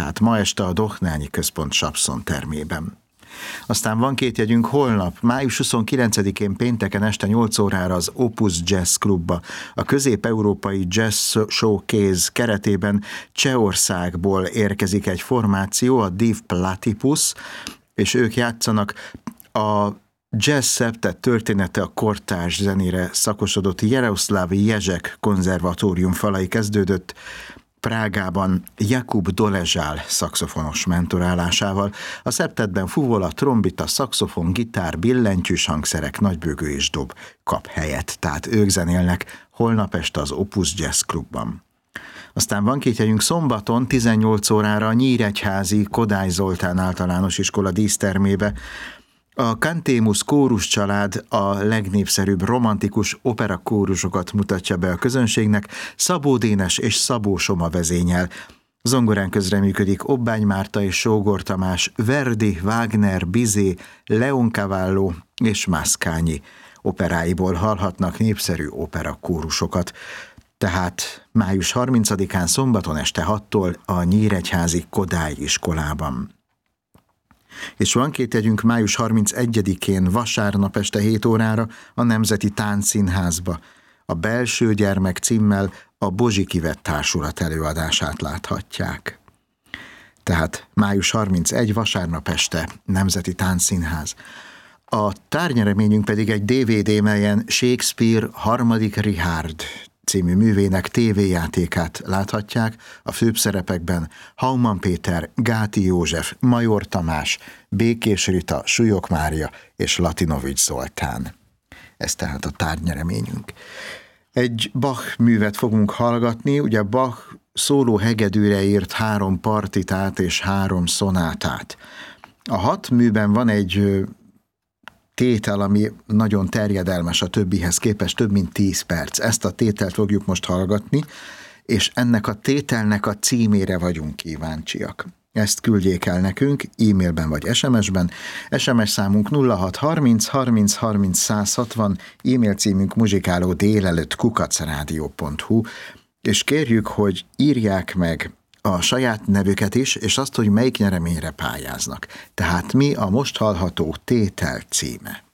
tehát ma este a Dohnányi Központ Sapszon termében. Aztán van két jegyünk holnap, május 29-én pénteken este 8 órára az Opus Jazz Klubba. A közép-európai Jazz Showcase keretében Csehországból érkezik egy formáció, a Div Platypus, és ők játszanak a jazz szeptet története a kortárs zenére szakosodott Jaroszláv Jezsek konzervatórium falai kezdődött Prágában Jakub Dolezsál szaxofonos mentorálásával. A szeptetben fuvola, trombita, szaxofon, gitár, billentyűs hangszerek, nagybőgő és dob kap helyet. Tehát ők zenélnek holnap este az Opus Jazz Klubban. Aztán van két jegyünk szombaton 18 órára a Nyíregyházi Kodály Zoltán általános iskola dísztermébe. A Cantémus kórus család a legnépszerűbb romantikus operakórusokat mutatja be a közönségnek, Szabó Dénes és Szabó Soma vezényel. Zongorán közreműködik Obbány Márta és Sógor Tamás, Verdi, Wagner, Bizet, Leon Cavallo és Mascagni operáiból hallhatnak népszerű operakórusokat. Tehát május 30-án szombaton este 6-tól a Nyíregyházi Kodály iskolában. És van két jegyünk május 31-én vasárnap este 7 órára a Nemzeti Táncszínházba. A Belső Gyermek címmel a Bozsiki-Vett Társulat előadását láthatják. Tehát május 31 vasárnap este Nemzeti Táncszínház. A tárnyreményünk pedig egy DVD, melyen Shakespeare harmadik Richard című művének tévéjátékát láthatják, a főszerepekben Hauman Péter, Gáti József, Major Tamás, Békés Rita, Súlyog Mária és Latinovics Zoltán. Ez tehát a tárnyreményünk. Egy Bach művet fogunk hallgatni, ugye Bach szóló hegedűre írt 3 partitát és 3 szonátát. A 6 műben van egy tétel, ami nagyon terjedelmes a többihez képest, több mint 10 perc. Ezt a tételt fogjuk most hallgatni, és ennek a tételnek a címére vagyunk kíváncsiak. Ezt küldjék el nekünk e-mailben vagy SMS-ben. SMS számunk 0630 30 30 160, e-mail címünk muzsikálódélelőtt@radio.hu, és kérjük, hogy írják meg a saját nevüket is, és azt, hogy melyik nyereményre pályáznak. Tehát mi a most hallható tétel címe.